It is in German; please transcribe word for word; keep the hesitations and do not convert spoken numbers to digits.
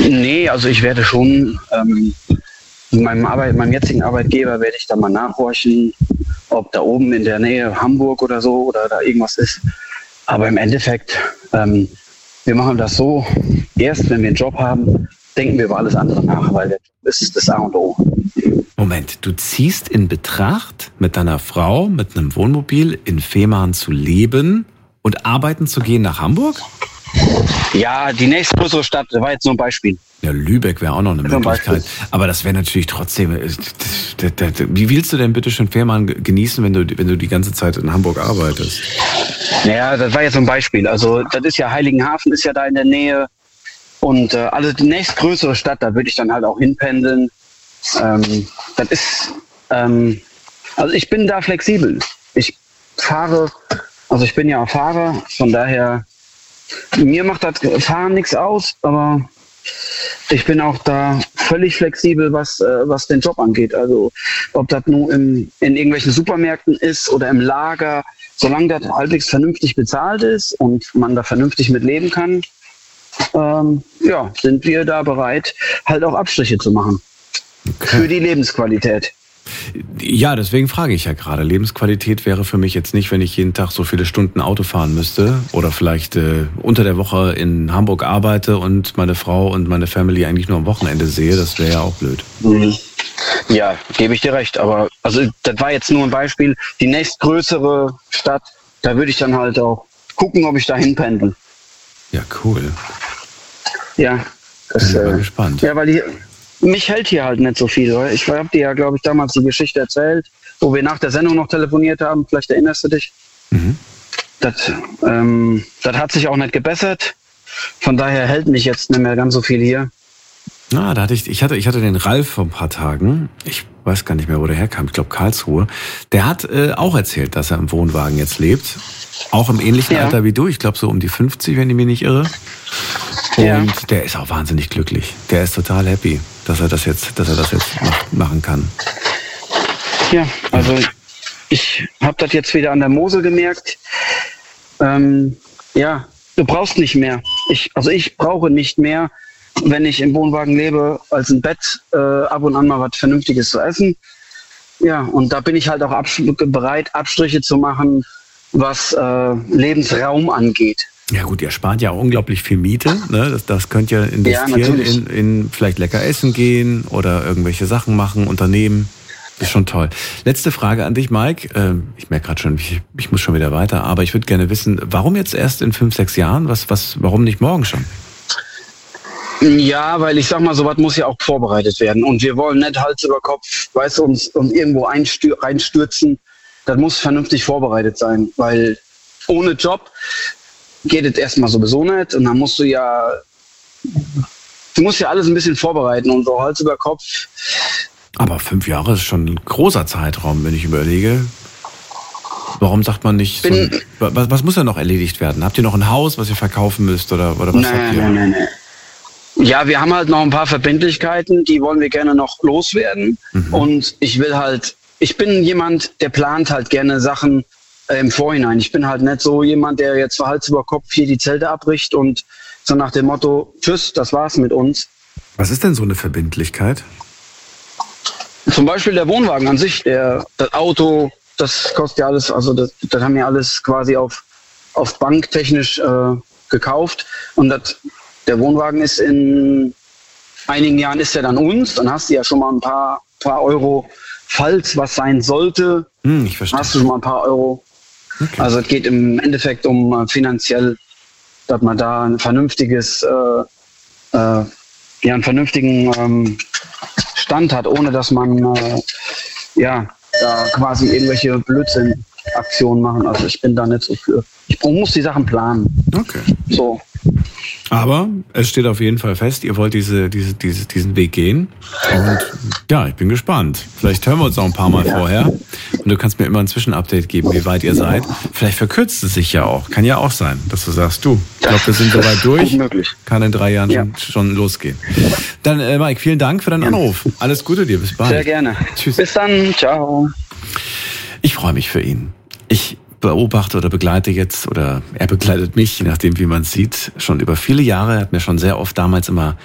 Nee, also ich werde schon, ähm, meinem, Arbeit, meinem jetzigen Arbeitgeber werde ich da mal nachhorchen, ob da oben in der Nähe Hamburg oder so oder da irgendwas ist. Aber im Endeffekt, ähm, wir machen das so, erst wenn wir einen Job haben, denken wir über alles andere nach, weil der Job ist das A und O. Moment, du ziehst in Betracht, mit deiner Frau, mit einem Wohnmobil in Fehmarn zu leben und arbeiten zu gehen nach Hamburg? Ja, die nächstgrößere Stadt, das war jetzt nur ein Beispiel. Ja, Lübeck wäre auch noch eine Möglichkeit. Aber das wäre natürlich trotzdem... Wie willst du denn bitte schon Fehmarn genießen, wenn du, wenn du die ganze Zeit in Hamburg arbeitest? Naja, das war jetzt so ein Beispiel. Also das ist ja Heiligenhafen, ist ja da in der Nähe. Und äh, also die nächstgrößere Stadt, da würde ich dann halt auch hinpendeln. Ähm, das ist... Ähm, also ich bin da flexibel. Ich fahre... Also ich bin ja auch Fahrer, von daher... Mir macht das Fahren nichts aus, aber ich bin auch da völlig flexibel, was, äh, was den Job angeht. Also ob das nur im, in irgendwelchen Supermärkten ist oder im Lager, solange das halbwegs vernünftig bezahlt ist und man da vernünftig mit leben kann, ähm, ja, sind wir da bereit, halt auch Abstriche zu machen. Okay. Für die Lebensqualität. Ja, deswegen frage ich ja gerade. Lebensqualität wäre für mich jetzt nicht, wenn ich jeden Tag so viele Stunden Auto fahren müsste oder vielleicht äh, unter der Woche in Hamburg arbeite und meine Frau und meine Family eigentlich nur am Wochenende sehe. Das wäre ja auch blöd. Mhm. Ja, gebe ich dir recht. Aber also das war jetzt nur ein Beispiel. Die nächstgrößere Stadt, da würde ich dann halt auch gucken, ob ich da hinpendel. Ja, cool. Ja, das, bin ich mal äh, gespannt. Ja, weil die... Mich hält hier halt nicht so viel. Oder? Ich habe dir ja, glaube ich, damals die Geschichte erzählt, wo wir nach der Sendung noch telefoniert haben. Vielleicht erinnerst du dich. Mhm. Das, ähm, das hat sich auch nicht gebessert. Von daher hält mich jetzt nicht mehr ganz so viel hier. Na, da hatte ich, ich hatte, ich hatte den Ralf vor ein paar Tagen. Ich weiß gar nicht mehr, wo der herkam. Ich glaube Karlsruhe. Der hat äh, auch erzählt, dass er im Wohnwagen jetzt lebt. Auch im ähnlichen ja. Alter wie du. Ich glaube so um die fünfzig, wenn ich mich nicht irre. Und ja. der ist auch wahnsinnig glücklich. Der ist total happy, dass er das jetzt, dass er das jetzt machen kann. Ja, also ich habe das jetzt wieder an der Mosel gemerkt. Ähm, ja, du brauchst nicht mehr. Ich, also ich brauche nicht mehr, wenn ich im Wohnwagen lebe, als ein Bett, äh, ab und an mal was Vernünftiges zu essen. Ja, und da bin ich halt auch abs- bereit, Abstriche zu machen, was äh, Lebensraum angeht. Ja gut, ihr spart ja auch unglaublich viel Miete. Ne? Das, das könnt ihr investieren ja, in, in vielleicht lecker essen gehen oder irgendwelche Sachen machen, unternehmen. Das ist schon toll. Letzte Frage an dich, Mike. Ähm, ich merke gerade schon, ich, ich muss schon wieder weiter, aber ich würde gerne wissen, warum jetzt erst in fünf, sechs Jahren? Was, was, warum nicht morgen schon? Ja, weil ich sag mal, sowas muss ja auch vorbereitet werden. Und wir wollen nicht Hals über Kopf, weißt du, uns, uns irgendwo einstür- reinstürzen. Das muss vernünftig vorbereitet sein, weil ohne Job geht es erstmal sowieso nicht. Und dann musst du ja, du musst ja alles ein bisschen vorbereiten und so Hals über Kopf. Aber fünf Jahre ist schon ein großer Zeitraum, wenn ich überlege. Warum sagt man nicht, so ein, was, was muss da noch erledigt werden? Habt ihr noch ein Haus, was ihr verkaufen müsst oder, oder was nein, habt ihr? Nein, nein, nein. Ja, wir haben halt noch ein paar Verbindlichkeiten, die wollen wir gerne noch loswerden. Mhm. Und ich will halt, ich bin jemand, der plant halt gerne Sachen äh, im Vorhinein. Ich bin halt nicht so jemand, der jetzt für Hals über Kopf hier die Zelte abbricht und so nach dem Motto, tschüss, das war's mit uns. Was ist denn so eine Verbindlichkeit? Zum Beispiel der Wohnwagen an sich, der, das Auto, das kostet ja alles, also das, das haben wir alles quasi auf, auf banktechnisch äh, gekauft. Und das, der Wohnwagen ist in einigen Jahren ist er dann uns, dann hast du ja schon mal ein paar, paar Euro, falls was sein sollte, hm, ich verstehe. Hast du schon mal ein paar Euro. Okay. Also es geht im Endeffekt um äh, finanziell, dass man da ein vernünftiges, äh, äh, ja, einen vernünftigen ähm, Stand hat, ohne dass man äh, ja da quasi irgendwelche Blödsinn-Aktionen machen. Also ich bin da nicht so für. Ich muss die Sachen planen. Okay. So. Aber es steht auf jeden Fall fest, ihr wollt diese, diese, diese, diesen Weg gehen. Und ja, ich bin gespannt. Vielleicht hören wir uns auch ein paar Mal ja. vorher. Und du kannst mir immer ein Zwischenupdate geben, wie weit ihr seid. Vielleicht verkürzt es sich ja auch. Kann ja auch sein, dass du sagst, du, ich glaube, wir sind soweit durch. Unmöglich. Kann in drei Jahren ja. schon, schon losgehen. Dann, äh, Mike, vielen Dank für deinen ja. Anruf. Alles Gute dir. Bis bald. Sehr gerne. Tschüss. Bis dann. Ciao. Ich freue mich für ihn. Ich beobachte oder begleite jetzt, oder er begleitet mich, je nachdem wie man es sieht, schon über viele Jahre. Er hat mir schon sehr oft damals immer